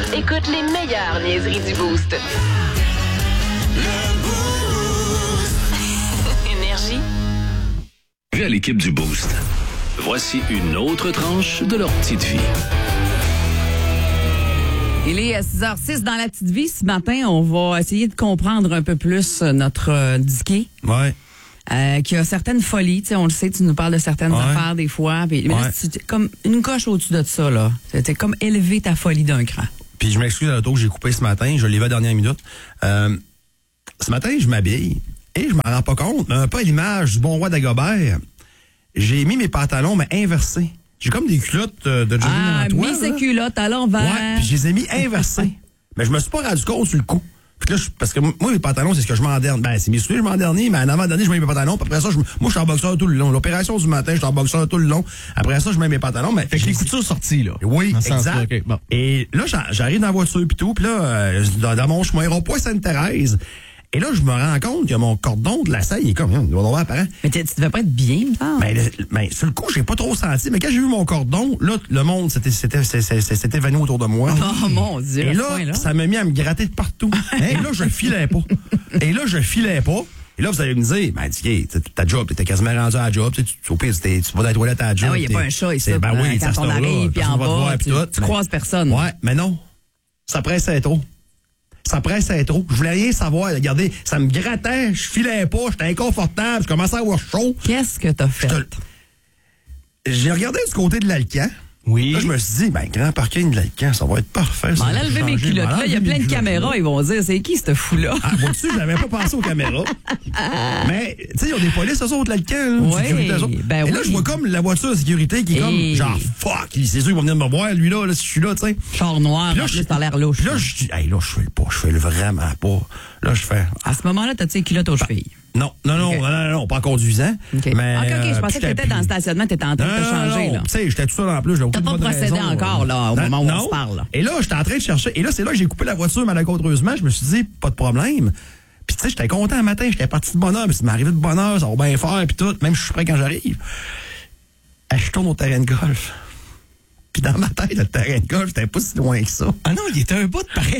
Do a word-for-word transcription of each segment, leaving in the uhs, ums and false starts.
Écoute les meilleures niaiseries du Boost. Énergie. À l'équipe du Boost. Voici une autre tranche de leur petite vie. Il est six heures six dans la petite vie. Ce matin, on va essayer de comprendre un peu plus notre euh, Dicky. Ouais. Euh, qui a certaines folies. Tu sais, on le sait, tu nous parles de certaines ouais. affaires des fois. Puis, mais là, ouais. c'est comme une coche au-dessus de ça, là. C'était comme élever ta folie d'un cran. Puis je m'excuse à l'auto que j'ai coupé ce matin. Je l'ai vu à la dernière minute. Euh, ce matin, je m'habille et je m'en rends pas compte. Mais un peu à l'image du bon roi d'Agobert, j'ai mis mes pantalons, mais inversés. J'ai comme des culottes de jogging Ah, en toile. mis ses culottes à l'envers. Ouais, puis je les ai mis inversés. Mais je me suis pas rendu compte sur le coup. Puis là, je, parce que moi, mes pantalons, c'est ce que je m'enderne. Ben, c'est mes souliers, je m'endernais, mais en avant-dernier, je mets mes pantalons. Puis après ça, je, moi, je suis en boxeur tout le long. L'opération du matin, je suis en boxeur tout le long. Après ça, je mets mes pantalons. Mais fait que les coutures sorties, là. Oui, dans exact. Sens, okay, bon. Et là, j'arrive dans la voiture puis tout. Puis là, euh, dans, dans mon chemin, rond-point Sainte-Thérèse. Et là, je me rends compte que mon cordon de la selle, il est comme, il doit avoir apparent. Mais tu devais pas être bien, ça. Mais, mais sur le coup, j'ai pas trop senti. Mais quand j'ai vu mon cordon, là, le monde s'était, s'était, s'était, s'était venu autour de moi. Oh mon Dieu. Et là, point, là, ça m'a mis à me gratter de partout. Et là, je filais pas. Et là, je filais pas. Et là, vous allez me dire, ben, dis, ta job, t'es quasiment rendu à la job. Tu, tu, au pire, tu vas dans les toilettes à la job. Ah oui, il n'y a pas un chat ici. Ben oui, quand on arrive, puis en bas, tu, tu croises personne. Ouais, mais non. Ça pressait trop. Ça pressait trop. Je voulais rien savoir. Regardez, ça me grattait, je filais pas, j'étais inconfortable, je commençais à avoir chaud. Qu'est-ce que t'as fait? J'ai regardé du côté de l'Alcan. Oui. Là, je me suis dit, ben, grand parking de l'Alcan, ça va être parfait. M'en enlever mes culottes. Là, il y a plein de caméras, ils vont dire, c'est qui, ce fou-là? Ah, vois-tu, je n'avais pas pensé aux caméras. Mais, tu sais, ils ont des polices, eux autres, l'Alcan. Oui, ben Et là, oui. je vois comme la voiture de sécurité qui est comme, Et... genre, fuck, c'est sûr qu'ils vont venir me voir, lui, là, là si je suis là, tu sais. Char noir, là, en je plus, t'as l'air louche. Puis là, je dis, hey, là, je fais le pas, je fais le vraiment pas. Là, je fais. À ce moment-là, t'as-tu les culottes aux chevilles? Non, non, non, okay. non, non, non, pas en conduisant. Okay. Mais, OK, OK, je pensais euh, que t'étais dans le stationnement, t'étais en train de te changer, là. Tu sais, j'étais tout seul en plus. T'as pas procédé encore, là, au moment où on se parle. Et là, j'étais en train de chercher. Et là, c'est là que j'ai coupé la voiture malencontreusement. Je me suis dit, pas de problème. Puis, tu sais, j'étais content le matin. J'étais parti de bonne heure. Puis, ça m'est arrivé de bonne heure. Ça va bien faire. Puis, tout. Même je suis prêt quand j'arrive. Et je tourne au terrain de golf. Puis, dans ma tête, le terrain de golf, c'était pas si loin que ça. Ah non, il était un bout de pareil.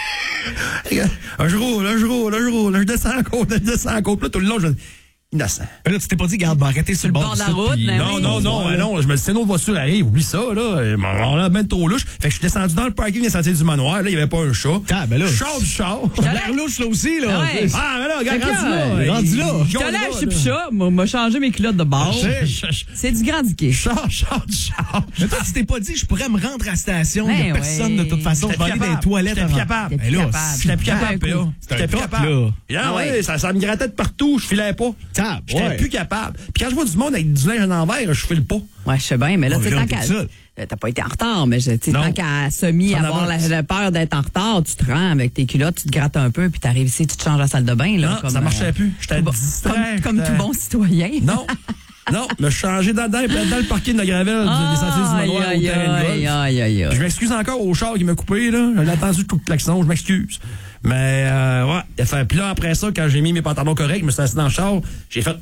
Là, je roule, là, je roule, là, je roule. Là, je descends encore, là, je descends encore. Puis là, tout le long, je. Innocent. Mais là, tu t'es pas dit, garde, arrêtez sur le bord de la route. Puis... Mais non, oui. non, non, non, non. Je me dis, c'est une autre voiture arrive, oublie ça, là. On l'a même trop louche. Fait que je suis descendu dans le parking des sentiers du manoir. Là, il n'y avait pas un chat. Ah, ben là. Char du char. T'as l'air louche, là aussi, là. Ouais. Ah, mais là, regarde, C'est rendu là. clair. Rendu là. J'étais allé acheter plus chat, m'a changé mes culottes de bord. C'est du grand diquet. Char, char du char. Mais toi, tu t'es pas dit, je pourrais me rendre à la station. Il Ben n'y a personne, ouais. de toute façon. Je vais aller dans les toilettes. J'étais plus capable. T'es Mais plus là, capable. J'étais plus capable, Ben, là. J'étais plus top, capable. là. Ah Ah ouais, ouais. ça, ça me grattait de partout. Je filais pas. Tab, J'étais ouais. plus capable. Puis quand je vois du monde avec du linge en envers, je file pas. Ouais, je sais bien, mais là, Oh, tu sais, là, tant t'es qu'à. seul. euh, T'as pas été en retard, mais je- tu sais, Non. tant qu'à semi En avoir la, avance. la peur d'être en retard, tu te rends avec tes culottes, tu te grattes un peu, puis t'arrives ici, tu te changes à la salle de bain, là. Non, comme, ça marchait euh, plus. J'étais bon- distrait. Comme, comme j'étais- tout bon citoyen. Non. Non, me changer dans, dans, dans le parking de Gravel du- des sentiers du manoir au Aïe, terrain de aïe, golf. aïe, aïe, Je aïe. m'excuse encore au char qui m'a coupé, là. J'ai attendu tout le klaxon, je m'excuse. Mais, euh, ouais. Il a fait, puis là, après ça, quand j'ai mis mes pantalons corrects, je me suis assis dans le char, j'ai fait.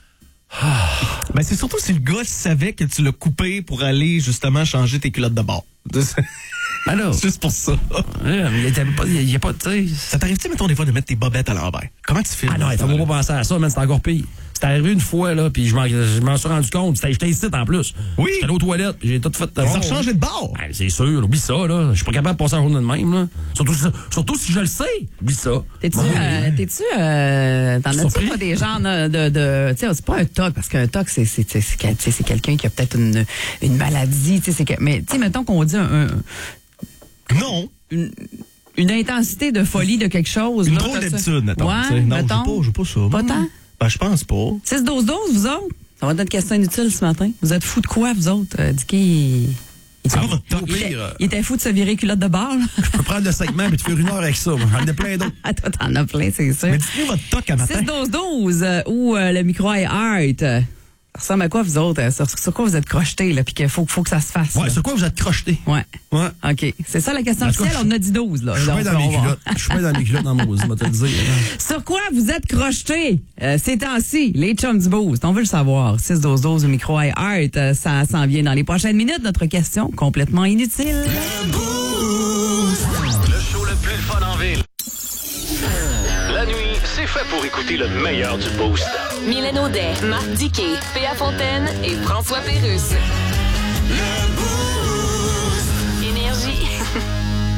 Ben, c'est surtout si le gars savait que tu l'as coupé pour aller, justement, changer tes culottes de bord. Ben là. C'est juste pour ça. Ouais, il était pas, il y a pas, tu sais. Ça t'arrive-tu, mettons, des fois, de mettre tes bobettes à l'envers? Comment tu fais? Ah non, il faut pas penser à ça, man, c'est encore pire. C'est arrivé une fois, là, puis je m'en, je m'en suis rendu compte. C'était, j'étais ici, en plus. Oui. J'étais allé aux toilettes, puis j'ai tout fait. Ils ont changé de bord. Ben, c'est sûr, oublie ça, là. Je suis pas capable de passer la journée de même, là. Surtout, surtout si je le sais. Oublie ça. T'es-tu, Bon, euh, t'es-tu, euh, t'en as-tu Surpris? pas des gens de, de, de tu sais, c'est pas un toc, parce qu'un toc, c'est, c'est, c'est, c'est, quel- tu sais, c'est quelqu'un qui a peut-être une, une maladie, tu sais, c'est que, mais, tu sais, mettons qu'on dit un, un- Non. une, une intensité de folie de quelque chose. Une là, drôle t'as ça. d'habitude, mettons. Ouais, tu sais. Non, mettons. je pas, j'ai pas ça. Pas tant? Ben, je pense pas. six douze douze, vous autres? Ça va être une question inutile ce matin. Vous êtes fous de quoi, vous autres? Euh, Dicky, il, il, C'est était- pas votre toc. il était, pire, euh. il était fou de se virer culotte de bord, là. Je peux prendre le segment et te faire une heure avec ça. moi. J'en ai plein d'autres. Ah, toi, t'en as plein, c'est sûr. Mais dites-nous votre toc à matin. six douze douze, euh, ou euh, le micro est art. euh, Ça ressemble à quoi, vous autres? euh, Sur, sur quoi vous êtes crochetés, là, puis qu'il faut, faut que ça se fasse? Ouais, là? sur quoi vous êtes crochetés? Ouais. Ouais. OK. C'est ça la question En tout cas, officielle. On en a dit douze, là. Je suis Donc, pas dans on mes va- culottes. Je suis pas dans mes culottes dans mon je vais te le dire. Sur quoi vous êtes crochetés euh, ces temps-ci, les chums du Boost? On veut le savoir. six douze douze au micro iHeart, euh, ça s'en vient dans les prochaines minutes. Notre question complètement inutile. Le Boost. fait pour écouter le meilleur du Boost. Mylène Audet, Marc Diquet, Péa Fontaine et François Pérusse.